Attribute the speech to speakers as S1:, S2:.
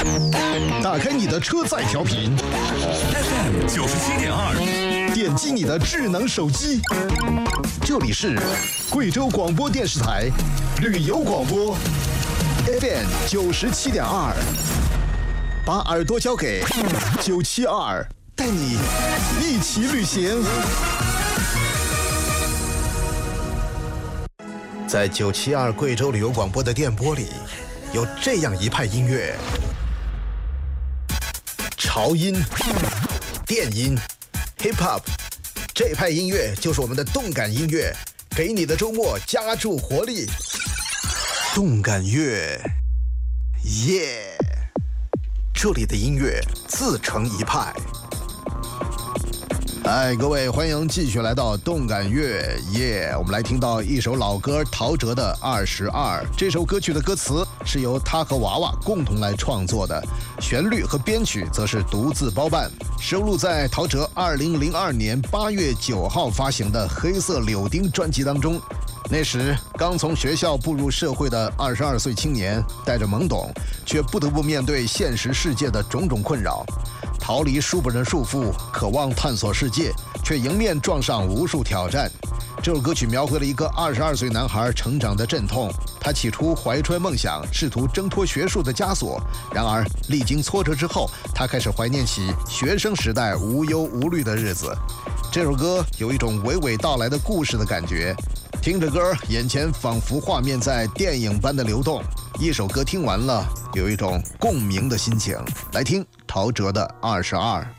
S1: 打开你的车载调频
S2: FM 97.2，
S1: 点击你的智能手机，这里是贵州广播电视台旅游广播 FM 97.2，把耳朵交给972，带你一起旅行。在972贵州旅游广播的电波里，有这样一派音乐：潮音、电音、hip hop， 这派音乐就是我们的动感音乐，给你的周末加注活力。动感乐，耶！这里的音乐自成一派。嗨，各位，欢迎继续来到动感乐，耶！我们来听到一首老歌陶喆的《22》。这首歌曲的歌词是由他和娃娃共同来创作的，旋律和编曲则是独自包办，收录在陶喆2002年8月9号发行的《黑色柳丁》专辑当中。那时刚从学校步入社会的22岁青年，带着懵懂，却不得不面对现实世界的种种困扰，逃离书本的束缚，渴望探索世界，却迎面撞上无数挑战。这首歌曲描绘了一个22岁男孩成长的阵痛。他起初怀揣梦想，试图挣脱学术的枷锁，然而历经挫折之后，他开始怀念起学生时代无忧无虑的日子。这首歌有一种娓娓道来的故事的感觉，听着歌，眼前仿佛画面在电影般的流动。一首歌听完了，有一种共鸣的心情。来听陶喆的《22》。